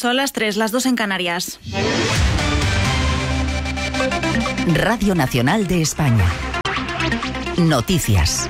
Son las 3, las 2 en Canarias. Radio Nacional de España. Noticias.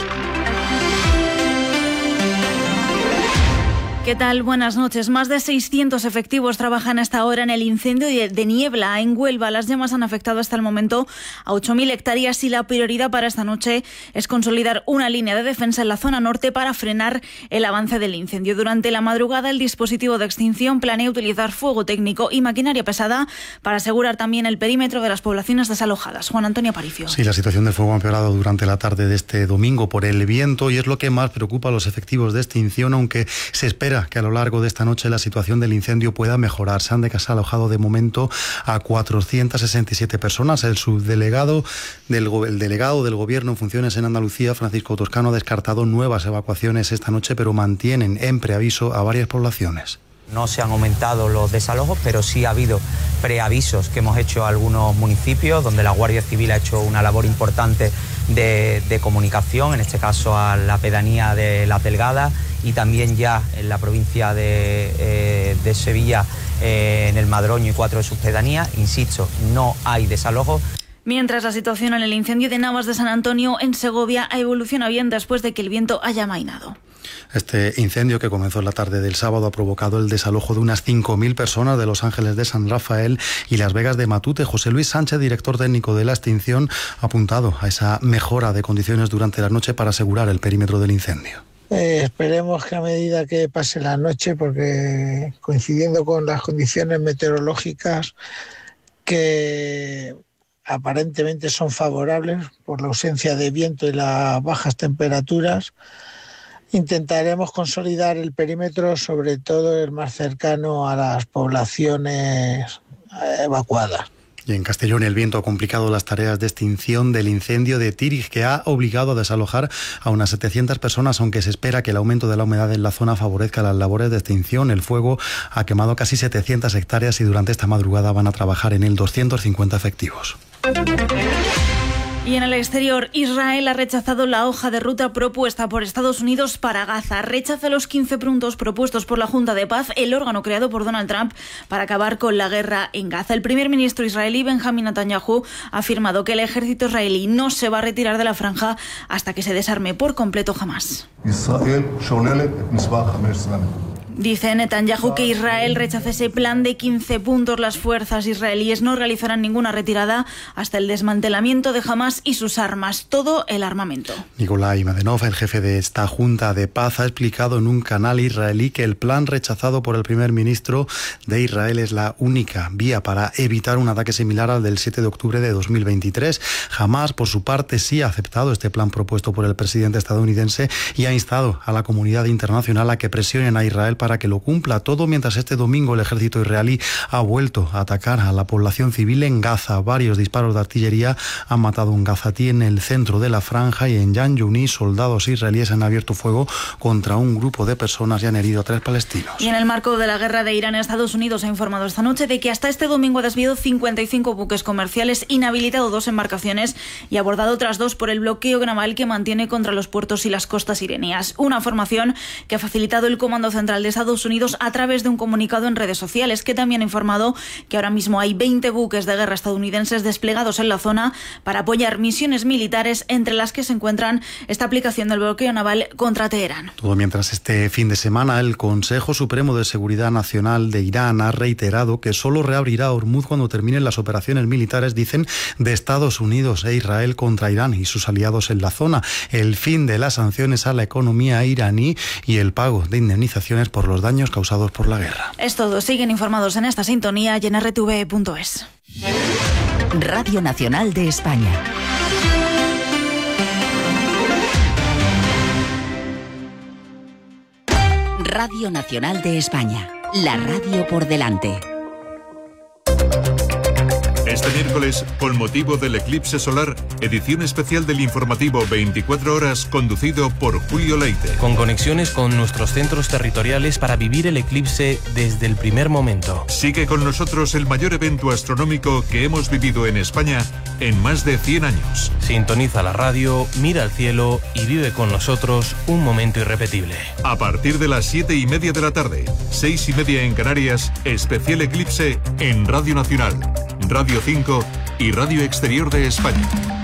¿Qué tal? Buenas noches. Más de 600 efectivos trabajan hasta ahora en el incendio de Niebla, en Huelva. Las llamas han afectado hasta el momento a 8.000 hectáreas y la prioridad para esta noche es consolidar una línea de defensa en la zona norte para frenar el avance del incendio. Durante la madrugada, el dispositivo de extinción planea utilizar fuego técnico y maquinaria pesada para asegurar también el perímetro de las poblaciones desalojadas. Juan Antonio Aparicio. Sí, la situación del fuego ha empeorado durante la tarde de este domingo por el viento y es lo que más preocupa a los efectivos de extinción, aunque se espera que a lo largo de esta noche la situación del incendio pueda mejorar. Se han desalojado de momento a 467 personas. El subdelegado del Gobierno en funciones en Andalucía, Francisco Toscano, ha descartado nuevas evacuaciones esta noche, pero mantienen en preaviso a varias poblaciones. No se han aumentado los desalojos, pero sí ha habido preavisos que hemos hecho a algunos municipios, donde la Guardia Civil ha hecho una labor importante de comunicación, en este caso a la pedanía de Las Delgadas, y también ya en la provincia de Sevilla, en el Madroño y 4 de sus pedanías. Insisto, no hay desalojos. Mientras, la situación en el incendio de Navas de San Antonio, en Segovia, evoluciona bien después de que el viento haya amainado. Este incendio, que comenzó en la tarde del sábado, ha provocado el desalojo de unas 5.000 personas de Los Ángeles de San Rafael y Las Vegas de Matute. José Luis Sánchez, director técnico de la extinción, ha apuntado a esa mejora de condiciones durante la noche para asegurar el perímetro del incendio. Esperemos que a medida que pase la noche, porque coincidiendo con las condiciones meteorológicas que aparentemente son favorables por la ausencia de viento y las bajas temperaturas, intentaremos consolidar el perímetro, sobre todo el más cercano a las poblaciones evacuadas. Y en Castellón el viento ha complicado las tareas de extinción del incendio de Tírig, que ha obligado a desalojar a unas 700 personas, aunque se espera que el aumento de la humedad en la zona favorezca las labores de extinción. El fuego ha quemado casi 700 hectáreas y durante esta madrugada van a trabajar en él 250 efectivos. Y en el exterior, Israel ha rechazado la hoja de ruta propuesta por Estados Unidos para Gaza. Rechaza los 15 puntos propuestos por la Junta de Paz, el órgano creado por Donald Trump para acabar con la guerra en Gaza. El primer ministro israelí, Benjamin Netanyahu, ha afirmado que el ejército israelí no se va a retirar de la franja hasta que se desarme por completo Hamás. Dice Netanyahu que Israel rechaza ese plan de 15 puntos. Las fuerzas israelíes no realizarán ninguna retirada hasta el desmantelamiento de Hamás y sus armas, todo el armamento. Nikolai Madenov, el jefe de esta Junta de Paz, ha explicado en un canal israelí que el plan rechazado por el primer ministro de Israel es la única vía para evitar un ataque similar al del 7 de octubre de 2023. Hamás, por su parte, sí ha aceptado este plan propuesto por el presidente estadounidense y ha instado a la comunidad internacional a que presionen a Israel para que lo cumpla todo, mientras este domingo el ejército israelí ha vuelto a atacar a la población civil en Gaza. Varios disparos de artillería han matado a un gazatí en el centro de la franja y en Yan Yunis soldados israelíes han abierto fuego contra un grupo de personas y han herido a 3 palestinos. Y en el marco de la guerra de Irán, Estados Unidos ha informado esta noche de que hasta este domingo ha desviado 55 buques comerciales, inhabilitado 2 embarcaciones y abordado otras 2 por el bloqueo naval que mantiene contra los puertos y las costas iraníes. Una formación que ha facilitado el Comando Central de Estados Unidos a través de un comunicado en redes sociales, que también ha informado que ahora mismo hay 20 buques de guerra estadounidenses desplegados en la zona para apoyar misiones militares, entre las que se encuentran esta aplicación del bloqueo naval contra Teherán. Todo mientras este fin de semana el Consejo Supremo de Seguridad Nacional de Irán ha reiterado que solo reabrirá Hormuz cuando terminen las operaciones militares, dicen, de Estados Unidos e Israel contra Irán y sus aliados en la zona, el fin de las sanciones a la economía iraní y el pago de indemnizaciones por los daños causados por la guerra. Es todo. Siguen informados en esta sintonía y en rtv.es. Radio Nacional de España. Radio Nacional de España. La radio por delante. Este miércoles, con motivo del eclipse solar, edición especial del informativo 24 horas conducido por Julio Leite. Con conexiones con nuestros centros territoriales para vivir el eclipse desde el primer momento. Sigue con nosotros el mayor evento astronómico que hemos vivido en España en más de 100 años. Sintoniza la radio, mira al cielo y vive con nosotros un momento irrepetible. A partir de las 7:30 de la tarde, 6:30 en Canarias, especial eclipse en Radio Nacional, Radio 5 y Radio Exterior de España.